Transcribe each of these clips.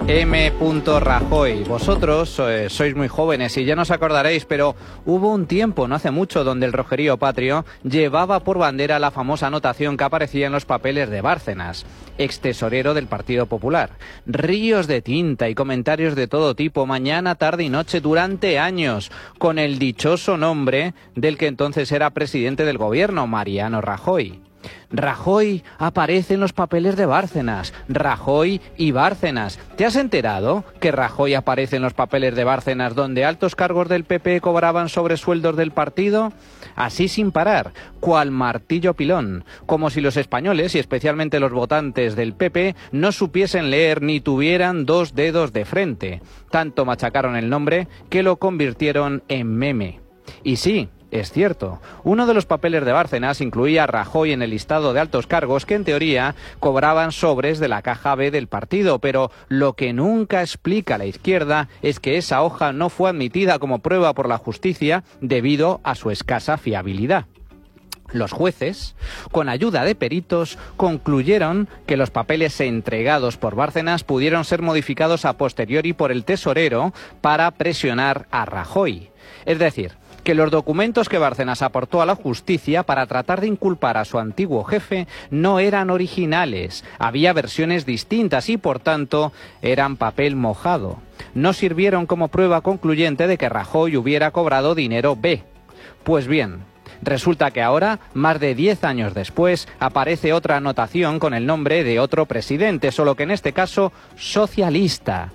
M. Rajoy. Vosotros sois muy jóvenes y ya no os acordaréis, pero hubo un tiempo, no hace mucho, donde el Rogerío Patrio llevaba por bandera la famosa anotación que aparecía en los papeles de Bárcenas, ex tesorero del Partido Popular. Ríos de tinta y comentarios de todo tipo, mañana, tarde y noche, durante años, con el dichoso nombre del que entonces era presidente del gobierno, Mariano Rajoy. Rajoy aparece en los papeles de Bárcenas. Rajoy y Bárcenas. ¿Te has enterado que Rajoy aparece en los papeles de Bárcenas donde altos cargos del PP cobraban sobresueldos del partido? Así sin parar, cual martillo pilón. Como si los españoles, y especialmente los votantes del PP, no supiesen leer ni tuvieran dos dedos de frente. Tanto machacaron el nombre que lo convirtieron en meme. Y sí, es cierto, uno de los papeles de Bárcenas incluía a Rajoy en el listado de altos cargos que en teoría cobraban sobres de la caja B del partido, pero lo que nunca explica la izquierda es que esa hoja no fue admitida como prueba por la justicia debido a su escasa fiabilidad. Los jueces, con ayuda de peritos, concluyeron que los papeles entregados por Bárcenas pudieron ser modificados a posteriori por el tesorero para presionar a Rajoy. Es decir, que los documentos que Bárcenas aportó a la justicia para tratar de inculpar a su antiguo jefe no eran originales, había versiones distintas y, por tanto, eran papel mojado. No sirvieron como prueba concluyente de que Rajoy hubiera cobrado dinero B. Pues bien, resulta que ahora, más de 10 años después, aparece otra anotación con el nombre de otro presidente, solo que en este caso socialista,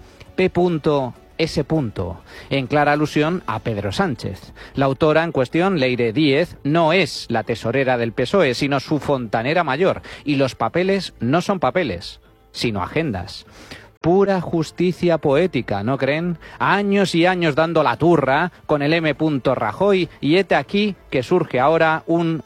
P.S. en clara alusión a Pedro Sánchez. La autora en cuestión, Leire Díez, no es la tesorera del PSOE, sino su fontanera mayor, y los papeles no son papeles, sino agendas. Pura justicia poética, ¿no creen? Años y años dando la turra con el M. Rajoy, y hete aquí que surge ahora un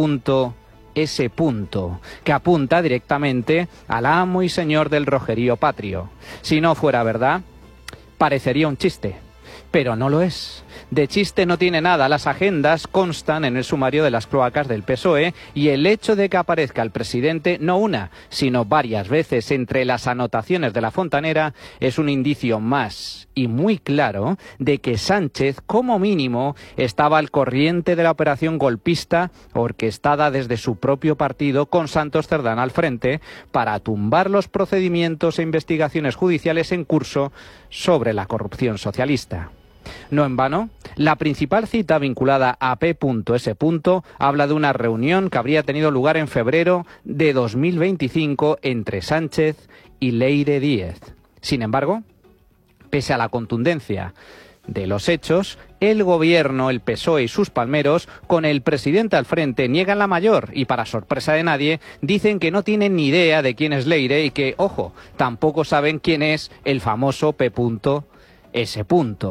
P.S. que apunta directamente al amo y señor del Rogerío Patrio. Si no fuera verdad, parecería un chiste, pero no lo es. De chiste no tiene nada, las agendas constan en el sumario de las cloacas del PSOE y el hecho de que aparezca el presidente no una, sino varias veces entre las anotaciones de la fontanera es un indicio más y muy claro de que Sánchez, como mínimo, estaba al corriente de la operación golpista orquestada desde su propio partido con Santos Cerdán al frente para tumbar los procedimientos e investigaciones judiciales en curso sobre la corrupción socialista. No en vano, la principal cita vinculada a P.S. habla de una reunión que habría tenido lugar en febrero de 2025 entre Sánchez y Leire Díez. Sin embargo, pese a la contundencia de los hechos, el gobierno, el PSOE y sus palmeros, con el presidente al frente, niegan la mayor y, para sorpresa de nadie, dicen que no tienen ni idea de quién es Leire y que, ojo, tampoco saben quién es el famoso P.S.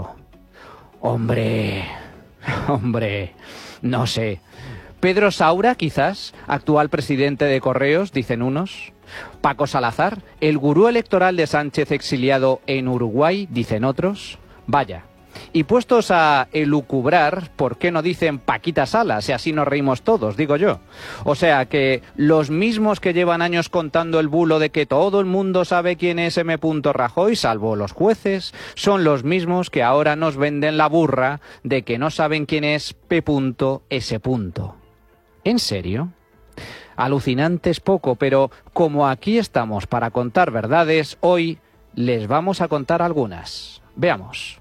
Hombre, no sé. Pedro Saura, quizás, actual presidente de Correos, dicen unos. Paco Salazar, el gurú electoral de Sánchez exiliado en Uruguay, dicen otros. Vaya. Y puestos a elucubrar, ¿por qué no dicen Paquita Salas? Y así nos reímos todos, digo yo. O sea que los mismos que llevan años contando el bulo de que todo el mundo sabe quién es M. Rajoy, salvo los jueces, son los mismos que ahora nos venden la burra de que no saben quién es P.S. ¿En serio? Alucinante es poco, pero como aquí estamos para contar verdades, hoy les vamos a contar algunas. Veamos.